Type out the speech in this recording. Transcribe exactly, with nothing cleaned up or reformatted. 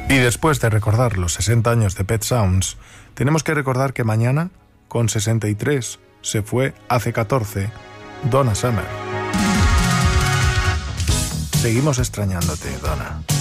Y después de recordar los sesenta años de Pet Sounds, tenemos que recordar que mañana, con sesenta y tres, se fue hace catorce, Donna Summer. Seguimos extrañándote, Donna.